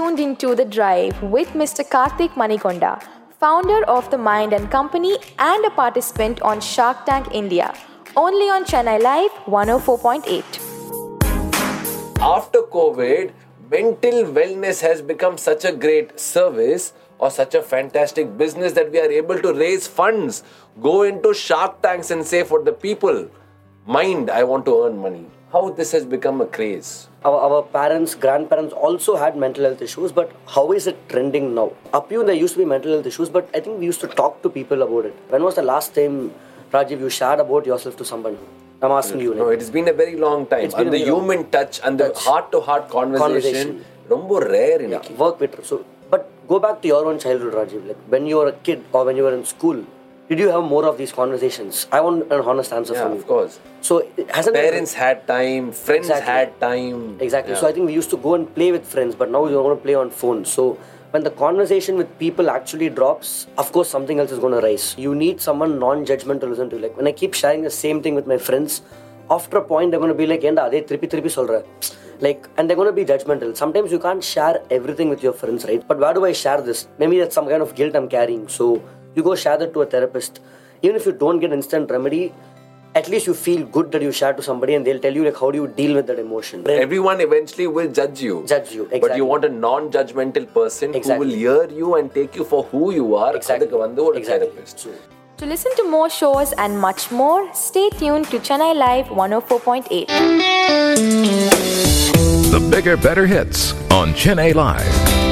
tuned into The Drive with Mr. Karthik Manikonda, founder of The Mind and Company and a participant on Shark Tank India, only on Chennai Live 104.8. After COVID, mental wellness has become such a great service or such a fantastic business that we are able to raise funds, go into Shark Tanks and say for the people, mind, I want to earn money. How this has become a craze. Our parents, grandparents also had mental health issues, but how is it trending now? Up here there used to be mental health issues, but I think we used to talk to people about it. When was the last time, Rajiv, you shared about yourself to someone? I'm asking you. No, it has been a very long time. And the human touch and the heart-to-heart conversation, rombo rare in work with. So, but go back to your own childhood, Rajiv. Like when you were a kid or when you were in school, did you have more of these conversations? I want an honest answer from you. Yeah, of course. So hasn't parents had time, friends had time. Exactly. Yeah. So I think we used to go and play with friends, but now you're going to play on phones. So when the conversation with people actually drops, of course something else is going to rise. You need someone non-judgmental to listen to. Like when I keep sharing the same thing with my friends, after a point they're going to be like, "Enda, ade tripi solra." Like, and they're going to be judgmental. Sometimes you can't share everything with your friends, right? But where do I share this? Maybe that's some kind of guilt I'm carrying. So you go share that to a therapist. Even if you don't get instant remedy, at least you feel good that you share to somebody and they'll tell you like how do you deal with that emotion. Everyone eventually will judge you. Exactly. But you want a non-judgmental person who will hear you and take you for who you are. Exactly. Therapist. To listen to more shows and much more, stay tuned to Chennai Live 104.8. The bigger, better hits on Chennai Live.